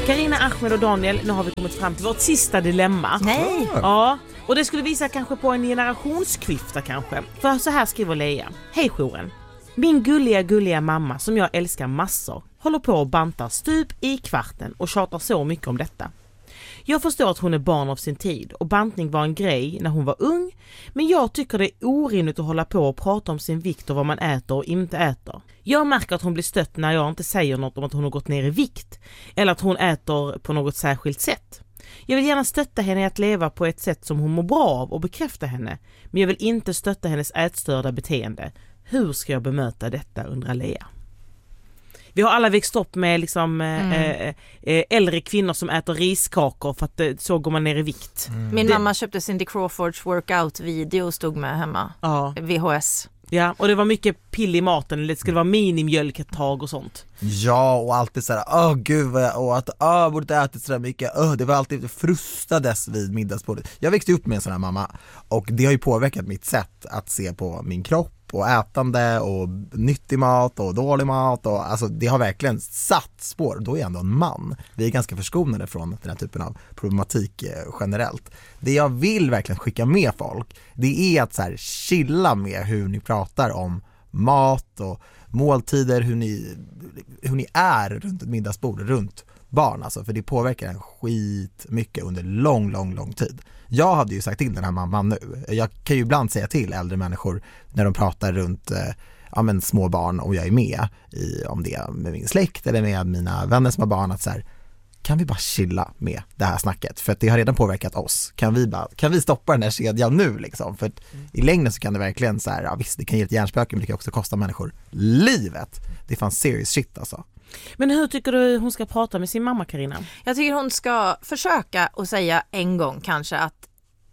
Carina, Ahmed och Daniel, nu har vi kommit fram till vårt sista dilemma. Nej. Ja, och det skulle visa kanske på en generationsklyfta kanske. För så här skriver Leia. Hej jouren. Min gulliga mamma som jag älskar massor håller på att bantar stup i kvarten och tjatar så mycket om detta. Jag förstår att hon är barn av sin tid och bantning var en grej när hon var ung, men jag tycker det är orimligt att hålla på och prata om sin vikt och vad man äter och inte äter. Jag märker att hon blir stött när jag inte säger något om att hon har gått ner i vikt eller att hon äter på något särskilt sätt. Jag vill gärna stötta henne i att leva på ett sätt som hon mår bra av och bekräfta henne, men jag vill inte stötta hennes ätstörda beteende. Hur ska jag bemöta detta, undrar Lea. Vi har alla växt upp med liksom, äldre kvinnor som äter riskakor för att så går man ner i vikt. Min mamma köpte Cindy Crawfords workout-video och stod med hemma. Ja. VHS. Ja, och det var mycket pill i maten. Det skulle vara minimjölk ett tag och sånt. Ja, och alltid såhär, gud vad jag borde ätit sådär mycket. Det var alltid frustades vid middagsbordet. Jag växte upp med en sån här mamma och det har ju påverkat mitt sätt att se på min kropp och ätande och nyttig mat och dålig mat och alltså det har verkligen satt spår. Då är jag ändå en man. Vi är ganska förskonade från den här typen av problematik generellt. Det jag vill verkligen skicka med folk, det är att så här chilla med hur ni pratar om mat och måltider, hur ni är runt ett middagsbord, runt barn alltså, för det påverkar en skit mycket under lång tid. Jag hade ju sagt till den här mamman nu. Jag kan ju ibland säga till äldre människor när de pratar runt små barn och jag är med om det med min släkt eller med mina vänner som har barn att så här, kan vi bara chilla med det här snacket för att det har redan påverkat oss. Kan vi stoppa den här kedjan nu liksom? För att i längden så kan det verkligen så här, visst det kan ge ett hjärnspöke men det kan också kosta människor livet. Det är fan serious shit alltså. Men hur tycker du hon ska prata med sin mamma, Carina? Jag tycker hon ska försöka och säga en gång kanske att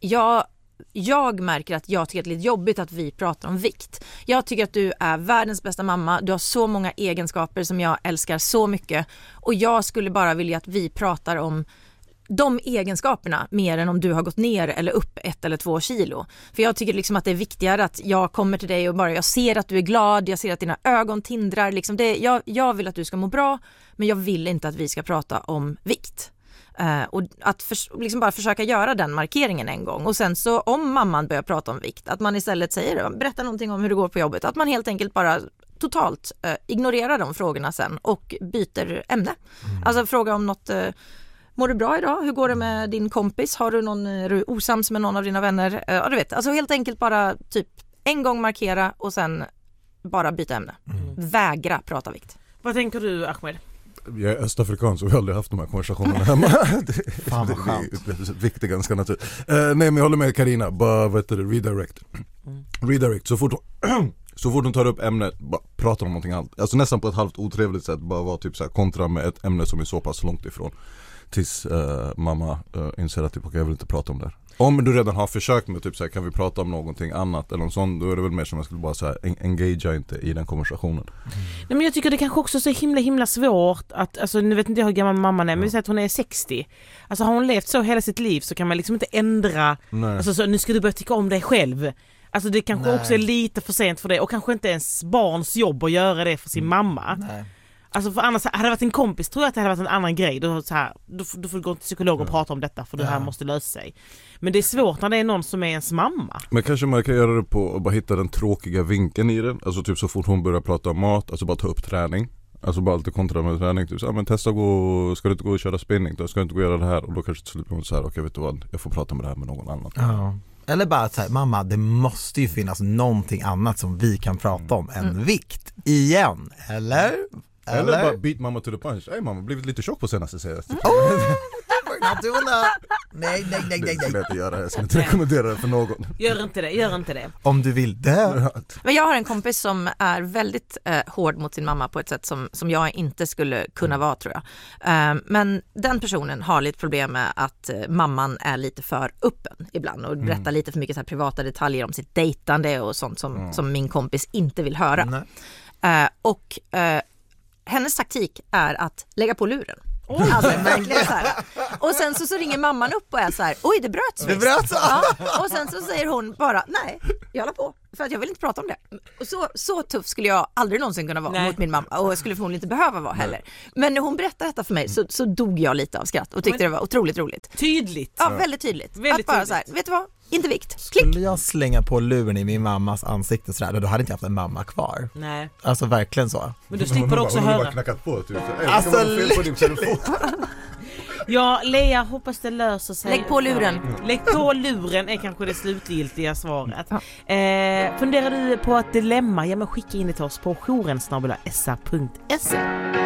jag märker att jag tycker att det är lite jobbigt att vi pratar om vikt. Jag tycker att du är världens bästa mamma. Du har så många egenskaper som jag älskar så mycket. Och jag skulle bara vilja att vi pratar om de egenskaperna mer än om du har gått ner eller upp 1 eller 2 kilo. För jag tycker liksom att det är viktigare att jag kommer till dig och bara jag ser att du är glad, jag ser att dina ögon tindrar. Liksom jag vill att du ska må bra, men jag vill inte att vi ska prata om vikt. Och att liksom bara försöka göra den markeringen en gång. Och sen så om mamman börjar prata om vikt, att man istället säger, berätta någonting om hur det går på jobbet. Att man helt enkelt bara totalt ignorerar de frågorna sen och byter ämne. Alltså fråga om något... Mår du bra idag? Hur går det med din kompis? Är du osams med någon av dina vänner? Ja, du vet. Alltså helt enkelt bara typ en gång markera och sen bara byta ämne. Vägra prata vikt. Vad tänker du, Ahmed? Jag är östafrikan så vi har aldrig haft de här konversationerna hemma. Fan vad skönt. Det är viktigt ganska naturligt. Nej men jag håller med Carina. Bara redirect. Redirect. Så fort hon tar upp ämnet, bara prata om någonting annat. Alltså nästan på ett halvt otrevligt sätt. Bara vara typ så här kontra med ett ämne som är så pass långt ifrån. Tills mamma inser att typ, okay, jag vill inte prata om det här. Om du redan har försökt med typ så här, kan vi prata om någonting annat eller något sånt, då är det väl mer som jag skulle bara så här, engagea inte i den konversationen. Nej, men jag tycker det kanske också är så himla svårt att, alltså nu vet inte jag hur gammal mamma är, men vi säger att hon är 60. Alltså har hon levt så hela sitt liv så kan man liksom inte ändra, alltså så, nu ska du börja tycka om dig själv. Alltså det kanske också är lite för sent för det och kanske inte ens barns jobb att göra det för sin mamma. Nej. Alltså för annars hade det varit en kompis tror jag att det hade varit en annan grej. Då får du gå till psykolog och prata om detta för det här måste lösa sig. Men det är svårt när det är någon som är ens mamma. Men kanske man kan göra det på att bara hitta den tråkiga vinkeln i det. Alltså typ så fort hon börjar prata om mat, alltså bara ta upp träning. Alltså bara alltid kontra med träning. Typ så, men testa ska du inte gå och köra spinning? Då ska du inte gå och göra det här. Och då kanske till slut kommer så här, okej vet du vad, jag får prata med det här med någon annan. Ja. Eller bara så här, mamma, det måste ju finnas någonting annat som vi kan prata om än vikt. Igen, eller bara beat mamma to the punch. Ej mamma, blivit lite tjock på senaste serien. Nej. Jag skulle inte göra det. Jag skulle inte rekommendera det för någon. Gör inte det. Om du vill det. Men jag har en kompis som är väldigt hård mot sin mamma på ett sätt som jag inte skulle kunna vara, tror jag. Men den personen har lite problem med att mamman är lite för öppen ibland och berättar lite för mycket så här privata detaljer om sitt dejtande och sånt som min kompis inte vill höra. Hennes taktik är att lägga på luren. Alltså verkligen så här. Och sen så ringer mamman upp och är så här: oj, det bröts visst. Ja. Och sen så säger hon bara: nej, jag håller på för att jag vill inte prata om det. Och så tuff skulle jag aldrig någonsin kunna vara mot min mamma, och jag skulle förmodligen inte behöva vara heller. Men när hon berättade detta för mig så dog jag lite av skratt och tyckte det var otroligt roligt. Tydligt. Ja, väldigt tydligt. Väldigt att bara tydligt. så här, vet du vad? Inte vikt. Klick. Skulle jag slänga på luren i min mammas ansikte sådär, då hade inte jag haft en mamma kvar. Nej. Alltså verkligen så. Men du slipper också hon har bara höra. knackat på typ. Alltså, Fel på din telefon. Ja, Lea, hoppas det löser sig. Lägg på luren. Lägg på luren är kanske det slutgiltiga svaret. Funderar du på ett dilemma? Ja, men skicka in det till oss på jouren@sa.se.